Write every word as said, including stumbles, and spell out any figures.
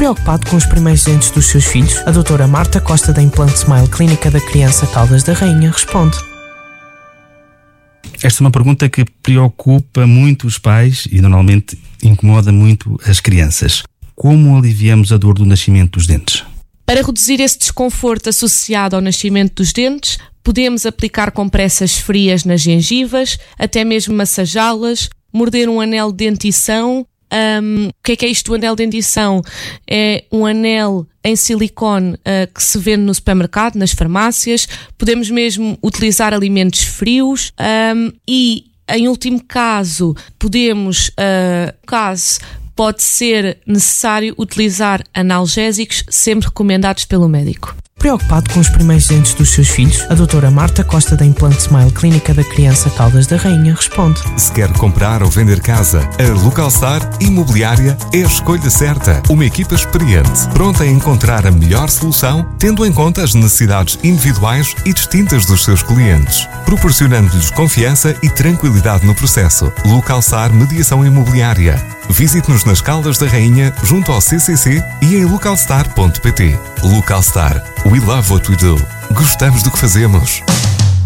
Preocupado com os primeiros dentes dos seus filhos, a doutora Marta Costa da Implant Smile Clínica da Criança Caldas da Rainha responde. Esta é uma pergunta que preocupa muito os pais e normalmente incomoda muito as crianças. Como aliviamos a dor do nascimento dos dentes? Para reduzir esse desconforto associado ao nascimento dos dentes, podemos aplicar compressas frias nas gengivas, até mesmo massajá-las, morder um anel de dentição. Um, o que é que é isto do anel de dentição? É um anel em silicone uh, que se vende no supermercado, nas farmácias. Podemos mesmo utilizar alimentos frios um, e, em último caso, podemos, uh, caso pode ser necessário utilizar analgésicos, sempre recomendados pelo médico. Preocupado com os primeiros dentes dos seus filhos, a doutora Marta Costa da Implant Smile Clínica da Criança Caldas da Rainha responde. Se quer comprar ou vender casa, a Localstar Imobiliária é a escolha certa. Uma equipa experiente, pronta a encontrar a melhor solução, tendo em conta as necessidades individuais e distintas dos seus clientes, proporcionando-lhes confiança e tranquilidade no processo. Localstar Mediação Imobiliária. Visite-nos nas Caldas da Rainha, junto ao C C C e em localstar ponto pt. Localstar. We love what we do. Gostamos do que fazemos.